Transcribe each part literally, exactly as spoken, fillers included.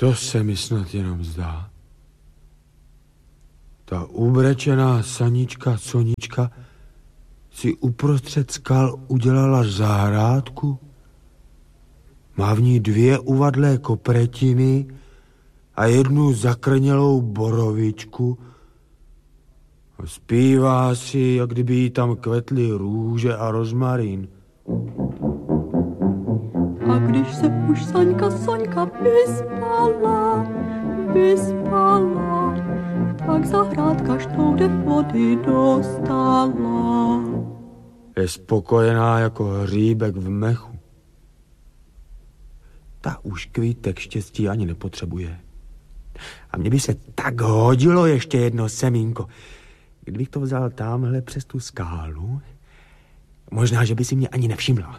To se mi snad jenom zdá. Ta ubrečená sanička Sonička si uprostřed skal udělala zahrádku. Má v ní dvě uvadlé kopretiny a jednu zakrnělou borovičku. Zpívá si, jak kdyby jí tam kvetly růže a rozmarín. A když se už Saňka Soňka vyspala, vyspala, tak zahrádka štoude vody dostala. Je spokojená jako hříbek v mechu. Ta už kvítek štěstí ani nepotřebuje. A mně by se tak hodilo ještě jedno semínko. Kdybych to vzal tamhle přes tu skálu, možná, že by si mě ani nevšimla.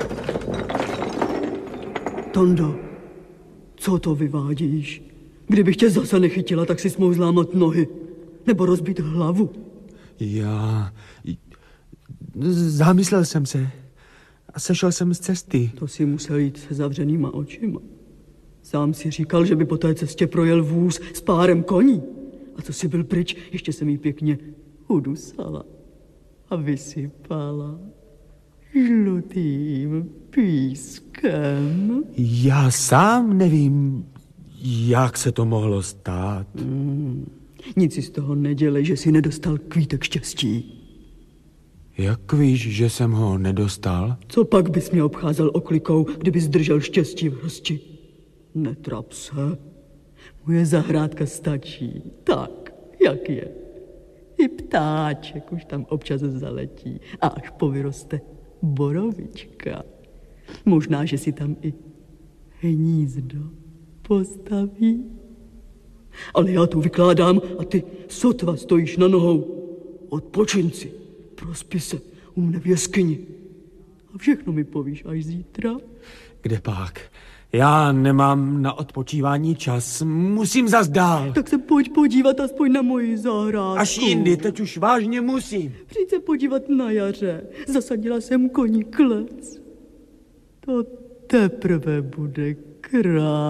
Tondo, co to vyvádíš? Kdybych tě zase nechytila, tak si mohl zlámat nohy. Nebo rozbít hlavu. Já... Zamyslel jsem se a sešel jsem z cesty. To si musel jít se zavřenýma očima. Sám si říkal, že by po té cestě projel vůz s párem koní. A co si byl pryč, ještě jsem jí pěkně udusala a vysypala žlutým pískem. Já sám nevím, jak se to mohlo stát. Mm, nic si z toho nedělej, že si nedostal kvítek štěstí. Jak víš, že jsem ho nedostal? Co pak bys mě obcházel oklikou, kdyby zdržel štěstí v hrsti? Netrap se. Moje zahrádka stačí tak, jak je. I ptáček už tam občas zaletí a až povyroste borovička. Možná, že si tam i hnízdo postaví. Ale já tu vykládám a ty sotva stojíš na nohou. Odpočin si, prospi se u mne v jeskyni. A všechno mi povíš až zítra. Kde pak? Já nemám na odpočívání čas, musím zas dál. Tak se pojď podívat aspoň na moji zahrádku. Až jindy, teď už vážně musím. Přijď se podívat na jaře. Zasadila jsem koní klec. To teprve bude krásné.